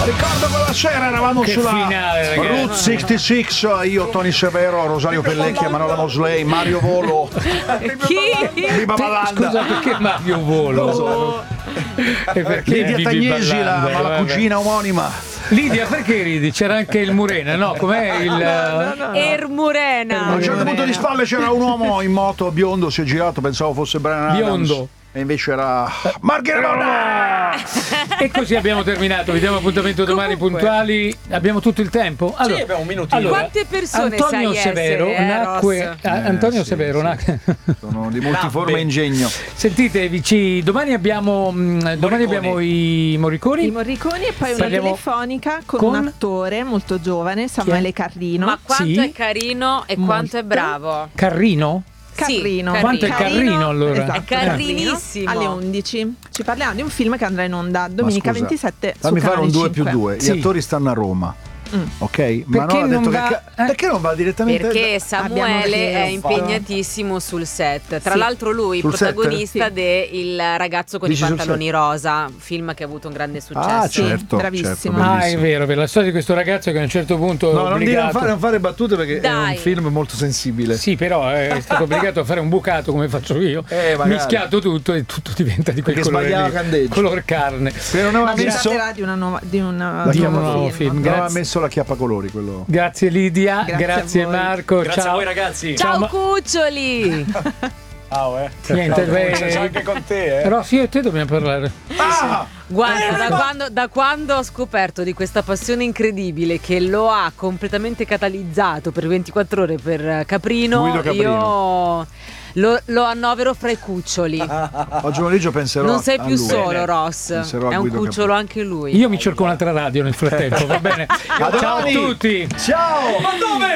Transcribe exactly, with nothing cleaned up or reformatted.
Ricordo quella sera eravamo che sulla finale, Route sessantasei, io, Tony Severo, Rosario Pellecchia, Manola Mosley, Mario Volo. Chi? Biba Ballanda. Scusa, perché Mario Volo? So. E perché Lidia Bibi Tagnesi, la, Ballanda? ma la Vabbè. cugina omonima. Lidia, perché ridi? C'era anche il Murena, no? Com'è il... Ermurena. A un certo punto di spalle c'era un uomo in moto biondo, si è girato, pensavo fosse Brian Adams. Biondo. E invece era Margherita. E così abbiamo terminato. Vi diamo appuntamento domani Comunque. puntuali. Abbiamo tutto il tempo? Allora, Sì, abbiamo un minutino. allora, Quante persone Antonio sai Severo essere, eh, nacque Ross? ah, Antonio Eh, sì, Severo sì. nacque Sono di multiforme ingegno. Sentite, Vici, domani abbiamo mh, domani abbiamo i Morriconi. I Morriconi e poi una Parliamo telefonica con, con- un attore molto giovane, Samuele Carrino. Ma quanto Sì. è carino e quanto è Molto. bravo. Carrino? Carrino. Sì, Quanto è Carrino, allora? Esatto, È carrinissimo. Alle undici. Ci parliamo di un film che andrà in onda domenica Ma scusa, ventisette fammi su fare Canale un due più cinque. due. Sì. Gli attori stanno a Roma. Mm. Ok? Ma Perché non ha detto non che va- ca- eh? perché non va direttamente Perché Abbiamo Samuele chiesto. è impegnatissimo sul set. Tra Sì. l'altro lui, Sul protagonista set? de Il ragazzo con Dici i sul pantaloni rosa, film che ha avuto un grande successo. Ah, Sì, certo, bravissimo. certo, Ah, è bellissimo. vero, per la storia di questo ragazzo che a un certo punto è No, non, devi obbligato. fare, non fare battute perché è Dai. un film molto sensibile. Sì, però è stato obbligato a fare un bucato come faccio io. Eh, magari. Mischiato tutto e tutto diventa di quel Perché colore sbagliava lì, Candeggio. color carne. Perché non aveva Ma si messo, tratterà di una nuova di una La Di un chiama nuovo film. non aveva Grazie. messo la chiappa colori quello. Grazie Lidia, grazie, Grazie a voi. Marco, Grazie ciao. a voi ragazzi. Ciao, ma- cuccioli! Ciao, eh. Niente, beh, C'è anche con te, eh. Rossi, io e te dobbiamo parlare. Ah! Guarda, da quando, da quando ho scoperto di questa passione incredibile che lo ha completamente catalizzato per ventiquattro ore per Caprino, Guido Caprino. io lo, lo annovero fra i cuccioli. Oggi pomeriggio penserò Non sei a più lui. solo, Bene. Ross. Penserò a È un Guido cucciolo Caprino. anche lui. Io mi cerco un'altra radio nel frattempo, va bene? Ciao a domani. tutti. Ciao! Ma dove?